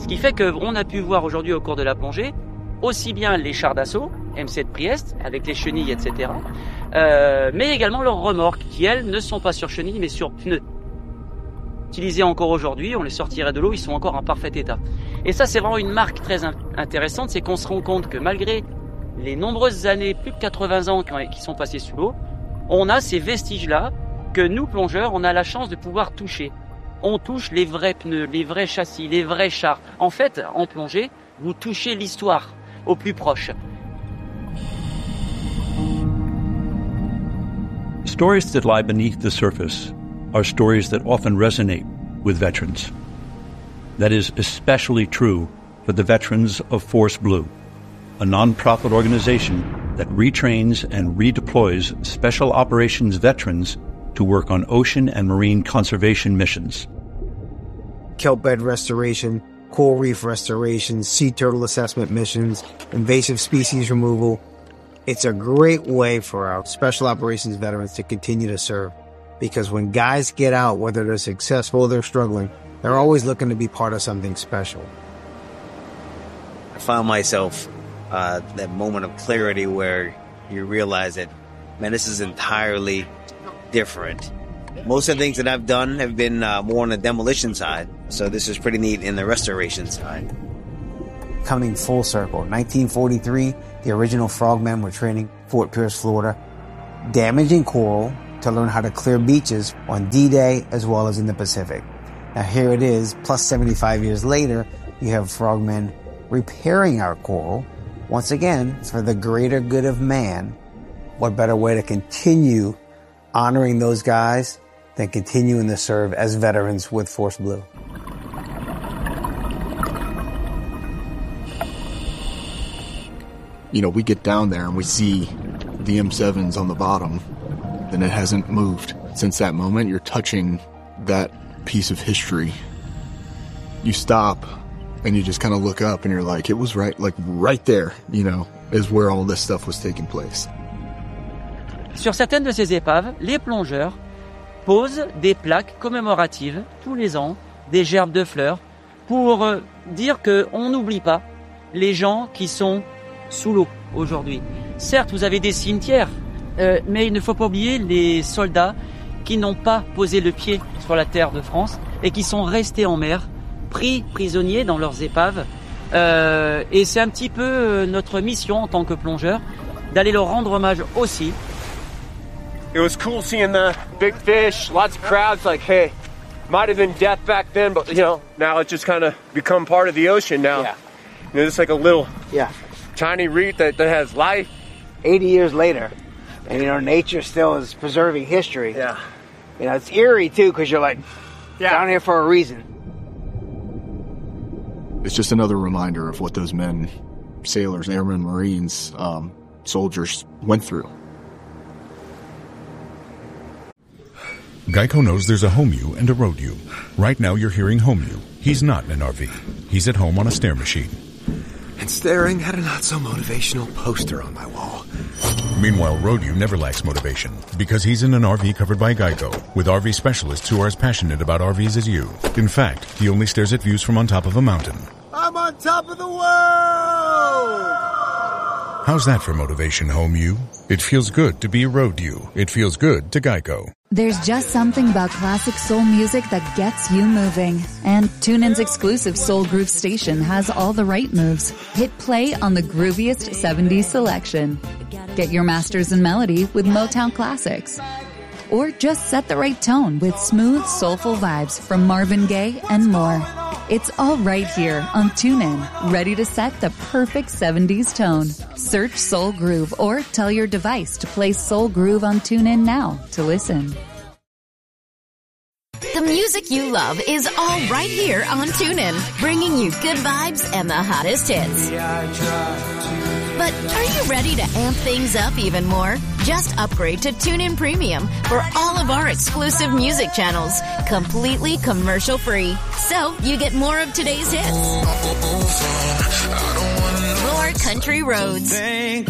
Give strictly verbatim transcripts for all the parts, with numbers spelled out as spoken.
Ce qui fait qu'on a pu voir aujourd'hui au cours de la plongée aussi bien les chars d'assaut, M sept Priest, avec les chenilles, et cetera, euh, mais également leurs remorques, qui elles ne sont pas sur chenilles, mais sur pneus. Utilisés encore aujourd'hui, on les sortirait de l'eau, ils sont encore en parfait état. Et ça, c'est vraiment une marque très intéressante, c'est qu'on se rend compte que malgré les nombreuses années, plus de quatre-vingts ans qui sont passés sous l'eau, on a ces vestiges-là que nous, plongeurs, on a la chance de pouvoir toucher. On touche les vrais pneus, les vrais châssis, les vrais chars. En fait, en plongée, vous touchez l'histoire au plus proche. Stories that lie beneath the surface are stories that often resonate with veterans. That is especially true for the veterans of Force Blue, a non-profit organization that retrains and redeploys special operations veterans to work on ocean and marine conservation missions. Kelp bed restoration, coral reef restoration, sea turtle assessment missions, invasive species removal. It's a great way for our special operations veterans to continue to serve. Because when guys get out, whether they're successful or they're struggling, they're always looking to be part of something special. I found myself uh, that moment of clarity where you realize that, man, this is entirely different. Most of the things that I've done have been uh, more on the demolition side, so this is pretty neat in the restoration side. Coming full circle, nineteen forty-three, the original frogmen were training Fort Pierce, Florida, damaging coral to learn how to clear beaches on D-Day as well as in the Pacific. Now here it is, plus seventy-five years later, you have frogmen repairing our coral, once again, for the greater good of man. What better way to continue honoring those guys than continuing to serve as veterans with Force Blue? You know, we get down there and we see the M sevens on the bottom, and it hasn't moved. Since that moment, you're touching that piece of history. You stop and you just kind of look up and you're like, it was right, like right there, you know, is where all this stuff was taking place. Sur certaines de ces épaves, les plongeurs posent des plaques commémoratives tous les ans, des gerbes de fleurs, pour euh, dire qu'on n'oublie pas les gens qui sont sous l'eau aujourd'hui. Certes, vous avez des cimetières, euh, mais il ne faut pas oublier les soldats qui n'ont pas posé le pied sur la terre de France et qui sont restés en mer, pris prisonniers dans leurs épaves. Euh, et c'est un petit peu euh, notre mission en tant que plongeurs, d'aller leur rendre hommage aussi. It was cool seeing the big fish, lots of crowds, like, hey, might have been death back then, but, you know, now it's just kind of become part of the ocean now. Yeah. You know, it's like a little Yeah. tiny reef that, that has life. eighty years later, and, you know, nature still is preserving history. Yeah. You know, it's eerie, too, because you're like, Yeah. down here for a reason. It's just another reminder of what those men, sailors, airmen, Marines, um, soldiers went through. Geico knows there's a home you and a road you. Right now you're hearing home you. He's not in an R V. He's at home on a stair machine. And staring at a not-so-motivational poster on my wall. Meanwhile, road you never lacks motivation because he's in an R V covered by Geico with R V specialists who are as passionate about R Vs as you. In fact, he only stares at views from on top of a mountain. I'm on top of the world! How's that for motivation, home you? It feels good to be road you. It feels good to Geico. There's just something about classic soul music that gets you moving. And TuneIn's exclusive Soul Groove station has all the right moves. Hit play on the grooviest seventies selection. Get your masters in melody with Motown classics. Or just set the right tone with smooth, soulful vibes from Marvin Gaye and more. It's all right here on TuneIn, ready to set the perfect seventies tone. Search Soul Groove or tell your device to play Soul Groove on TuneIn now to listen. The music you love is all right here on TuneIn, bringing you good vibes and the hottest hits. But are you ready to amp things up even more? Just upgrade to TuneIn Premium for all of our exclusive music channels, completely commercial-free. So you get more of today's hits, more country roads, and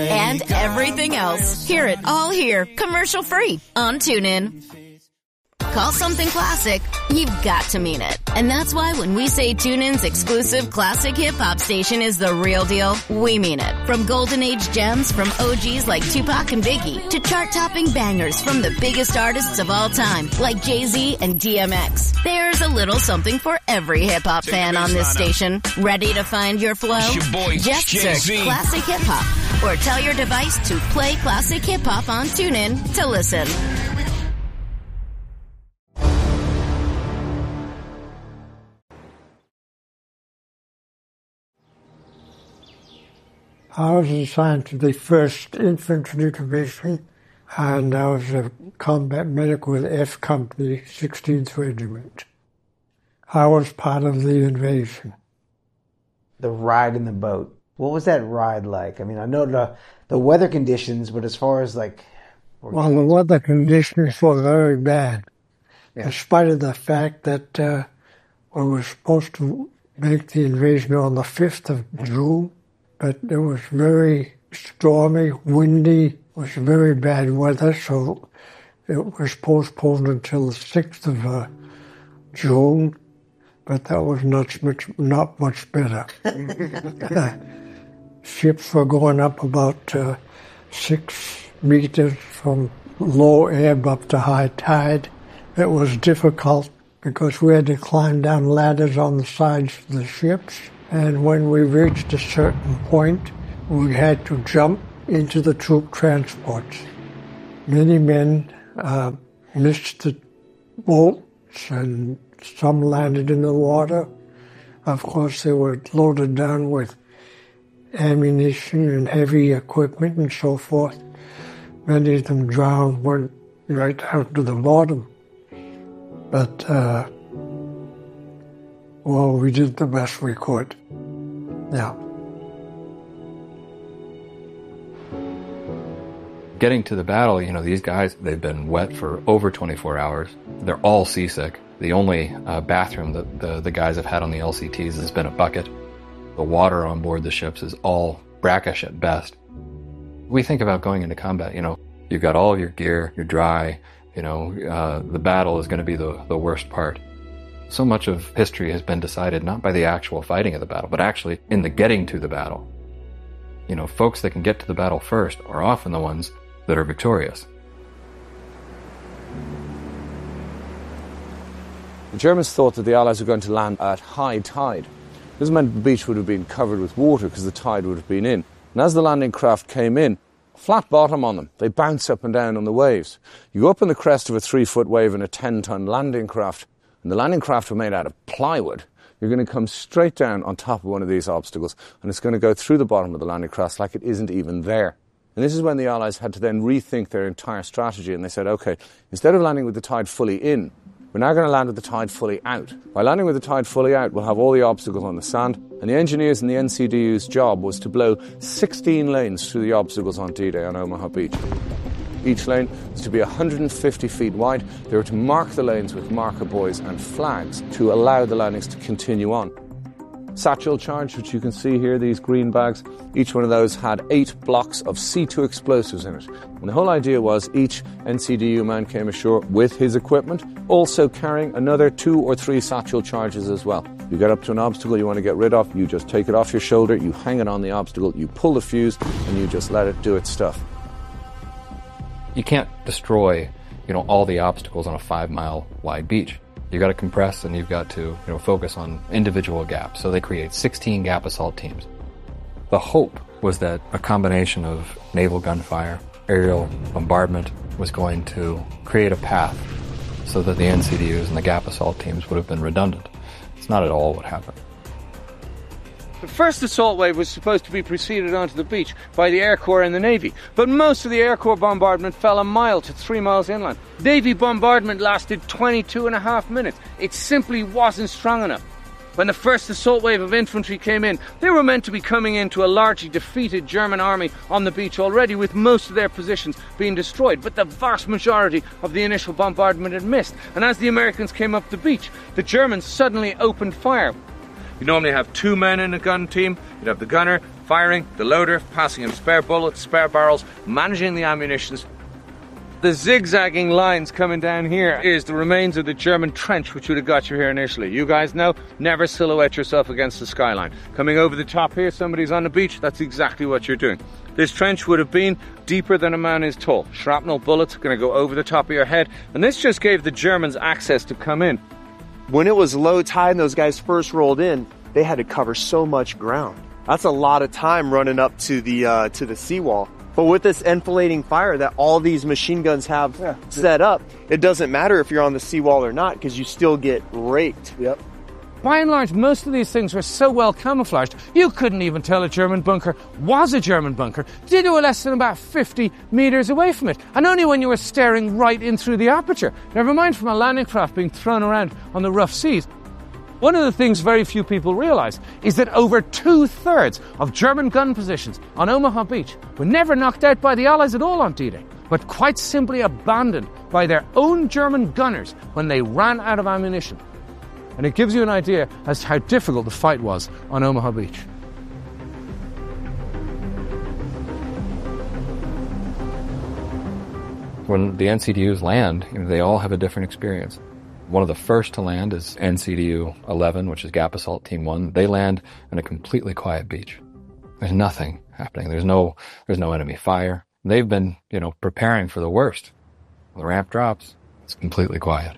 everything else. Hear it all here, commercial-free on TuneIn. call something classic, you've got to mean it. And that's why when we say TuneIn's exclusive classic hip-hop station is the real deal, we mean it. From golden age gems from O Gs like Tupac and Biggie to chart-topping bangers from the biggest artists of all time like Jay-Z and D M X. There's a little something for every hip-hop fan on this station. Ready to find your flow? Your boy, Just Jay-Z. search Classic Hip Hop or tell your device to play Classic Hip Hop on TuneIn to listen. I was assigned to the first Infantry Division, and I was a combat medic with F Company, sixteenth Regiment. I was part of the invasion. The ride in the boat. What was that ride like? I mean, I know the the weather conditions, but as far as like... Well, the weather conditions were very bad, yeah. In spite of the fact that uh, we were supposed to make the invasion on the fifth of June, but it was very stormy, windy, it was very bad weather, so it was postponed until the sixth of uh, June, but that was not much, not much better. Ships were going up about uh, six meters from low ebb up to high tide. It was difficult because we had to climb down ladders on the sides of the ships. And when we reached a certain point, we had to jump into the troop transports. Many men uh, missed the boats and some landed in the water. Of course, they were loaded down with ammunition and heavy equipment and so forth. Many of them drowned, went right down to the bottom. But, uh, well, we did the best we could. Yeah. Getting to the battle, you know, these guys, they've been wet for over twenty-four hours. They're all seasick. The only uh, bathroom that the, the guys have had on the L C Ts has been a bucket. The water on board the ships is all brackish at best. We think about going into combat, you know, you've got all of your gear, you're dry, you know, uh, the battle is going to be the, the worst part. So much of history has been decided not by the actual fighting of the battle, but actually in the getting to the battle. You know, folks that can get to the battle first are often the ones that are victorious. The Germans thought that the Allies were going to land at high tide. This meant the beach would have been covered with water because the tide would have been in. And as the landing craft came in, flat bottom on them, they bounce up and down on the waves. You go up on the crest of a three-foot wave in a ten-ton landing craft, and the landing craft were made out of plywood. You're going to come straight down on top of one of these obstacles, and it's going to go through the bottom of the landing craft like it isn't even there. And this is when the Allies had to then rethink their entire strategy, and they said, okay, instead of landing with the tide fully in, we're now going to land with the tide fully out. By landing with the tide fully out, we'll have all the obstacles on the sand, and the engineers in the N C D U's job was to blow sixteen lanes through the obstacles on D-Day on Omaha Beach. Each lane was to be one hundred fifty feet wide. They were to mark the lanes with marker buoys and flags to allow the landings to continue on. Satchel charge, which you can see here, these green bags, each one of those had eight blocks of C two explosives in it. And the whole idea was each N C D U man came ashore with his equipment, also carrying another two or three satchel charges as well. You get up to an obstacle you want to get rid of, you just take it off your shoulder, you hang it on the obstacle, you pull the fuse, and you just let it do its stuff. You can't destroy, you know, all the obstacles on a five-mile wide beach. You got to compress, and you've got to, you know, focus on individual gaps. So they create sixteen gap assault teams. The hope was that a combination of naval gunfire, aerial bombardment was going to create a path so that the N C D Us and the gap assault teams would have been redundant. It's not at all what happened. The first assault wave was supposed to be preceded onto the beach by the Air Corps and the Navy, but most of the Air Corps bombardment fell a mile to three miles inland. Navy bombardment lasted twenty-two and a half minutes. It simply wasn't strong enough. When the first assault wave of infantry came in, they were meant to be coming into a largely defeated German army on the beach already, with most of their positions being destroyed, but the vast majority of the initial bombardment had missed, and as the Americans came up the beach, the Germans suddenly opened fire. You normally have two men in a gun team. You'd have the gunner firing, the loader passing him spare bullets, spare barrels, managing the ammunition. The zigzagging lines coming down here is the remains of the German trench which would have got you here initially. You guys know, never silhouette yourself against the skyline. Coming over the top here, somebody's on the beach, that's exactly what you're doing. This trench would have been deeper than a man is tall. Shrapnel bullets going to go over the top of your head, and this just gave the Germans access to come in. When it was low tide and those guys first rolled in, they had to cover so much ground. That's a lot of time running up to the uh, to the seawall. But with this enfilading fire that all these machine guns have yeah. set up, it doesn't matter if you're on the seawall or not because you still get raked. Yep. By and large, most of these things were so well camouflaged, you couldn't even tell a German bunker was a German bunker. They were less than about fifty metres away from it, and only when you were staring right in through the aperture, never mind from a landing craft being thrown around on the rough seas. One of the things very few people realise is that over two-thirds of German gun positions on Omaha Beach were never knocked out by the Allies at all on D-Day, but quite simply abandoned by their own German gunners when they ran out of ammunition. And it gives you an idea as to how difficult the fight was on Omaha Beach. When the N C D Us land, you know, they all have a different experience. One of the first to land is N C D U eleven, which is Gap Assault Team one. They land on a completely quiet beach. There's nothing happening. There's no, there's no enemy fire. They've been, you know, preparing for the worst. The ramp drops. It's completely quiet.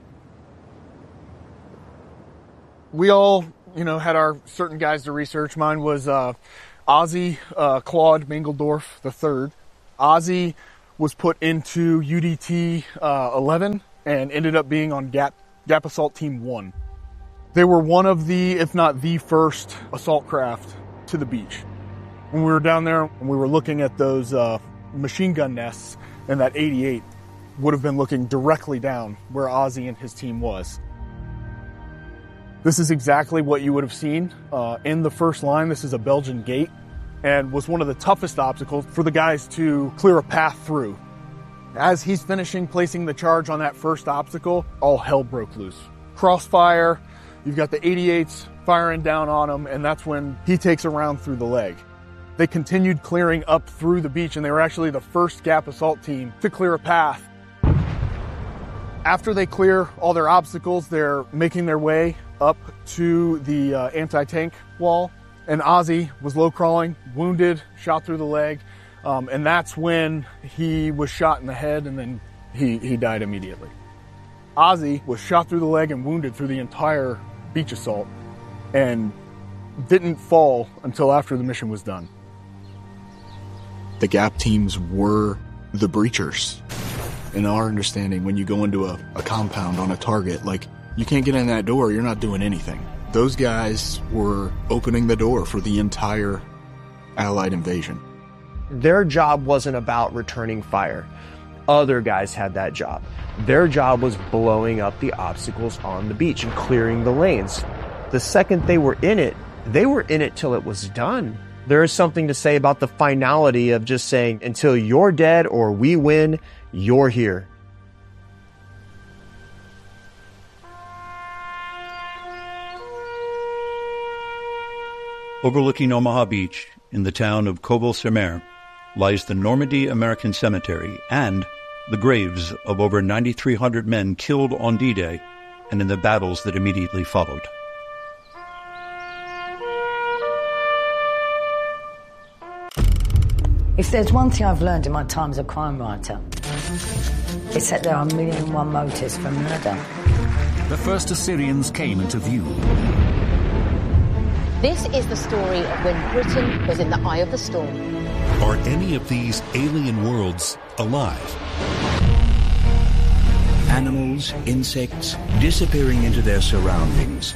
We all, you know, had our certain guys to research. Mine was uh, Ozzy uh, Claude Mangelsdorf the third. Ozzy was put into U D T uh, eleven and ended up being on Gap Gap Assault Team one. They were one of the, if not the first, assault craft to the beach. When we were down there and we were looking at those uh, machine gun nests, and that eighty-eight would have been looking directly down where Ozzy and his team was. This is exactly what you would have seen uh, in the first line. This is a Belgian gate and was one of the toughest obstacles for the guys to clear a path through. As he's finishing placing the charge on that first obstacle, all hell broke loose. Crossfire, you've got the eighty-eights firing down on him, and that's when he takes a round through the leg. They continued clearing up through the beach, and they were actually the first Gap Assault team to clear a path. After they clear all their obstacles, they're making their way up to the uh, anti-tank wall, and Ozzy was low crawling, wounded, shot through the leg. Um, and that's when he was shot in the head, and then he, he died immediately. Ozzy was shot through the leg and wounded through the entire beach assault and didn't fall until after the mission was done. The Gap teams were the breachers. In our understanding, when you go into a, a compound on a target, like, you can't get in that door, you're not doing anything. Those guys were opening the door for the entire Allied invasion. Their job wasn't about returning fire. Other guys had that job. Their job was blowing up the obstacles on the beach and clearing the lanes. The second they were in it, they were in it till it was done. There is something to say about the finality of just saying, until you're dead or we win, you're here. Overlooking Omaha Beach, in the town of Cauville-sur-Mer, lies the Normandy American Cemetery and the graves of over nine thousand three hundred men killed on D-Day and in the battles that immediately followed. If there's one thing I've learned in my time as a crime writer, it's that there are a million and one motives for murder. The first Assyrians came into view. This is the story of when Britain was in the eye of the storm. Are any of these alien worlds alive? Animals, insects, disappearing into their surroundings.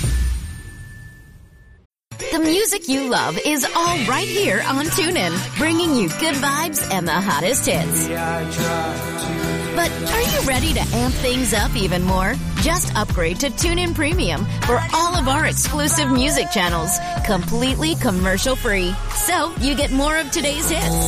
The music you love is all right here on TuneIn, bringing you good vibes and the hottest hits. But are you ready to amp things up even more? Just upgrade to TuneIn Premium for all of our exclusive music channels, completely commercial-free. So you get more of today's hits,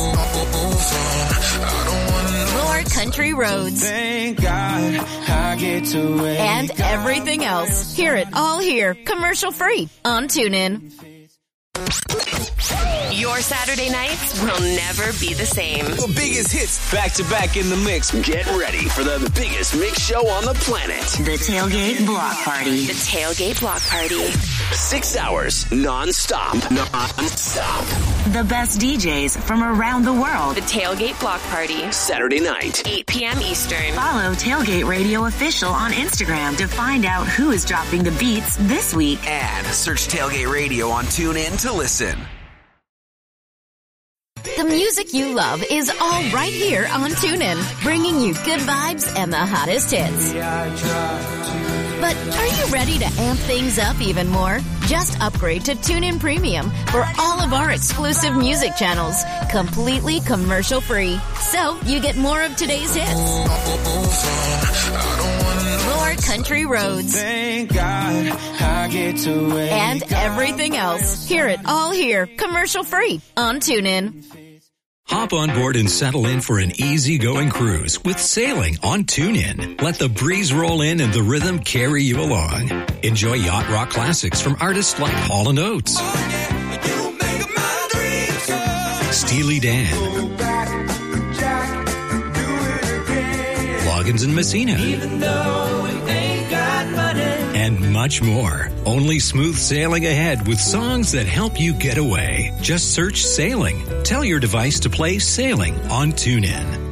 more country roads, Thank God I get to and everything else. Hear it all here, commercial-free on TuneIn. Your Saturday nights will never be the same. The biggest hits back to back in the mix. Get ready for the biggest mix show on the planet. The Tailgate Block Party. The Tailgate Block Party. Six hours non-stop. Non-stop. The best D Js from around the world. The Tailgate Block Party. Saturday night. eight p.m. Eastern. Follow Tailgate Radio Official on Instagram to find out who is dropping the beats this week. And search Tailgate Radio on TuneIn to listen. The music you love is all right here on TuneIn, bringing you good vibes and the hottest hits. But are you ready to amp things up even more? Just upgrade to TuneIn Premium for all of our exclusive music channels, completely commercial free. So you get more of today's hits, more country roads, Thank God I get to wake and everything else. Hear it all here, commercial free on TuneIn. Hop on board and settle in for an easy-going cruise with sailing on TuneIn. Let the breeze roll in and the rhythm carry you along. Enjoy yacht rock classics from artists like Hall and Oates, Steely Dan, Loggins and Messina, and much more. Only smooth sailing ahead with songs that help you get away. Just search Sailing. Tell your device to play Sailing on TuneIn.